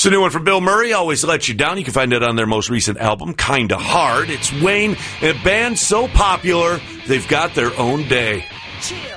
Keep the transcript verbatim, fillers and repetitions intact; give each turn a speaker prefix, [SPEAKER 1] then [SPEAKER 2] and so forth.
[SPEAKER 1] It's a new one from Bill Murray, Always Let You Down. You can find it on their most recent album, Kinda Hard. It's Wayne, a band so popular, they've got their own day.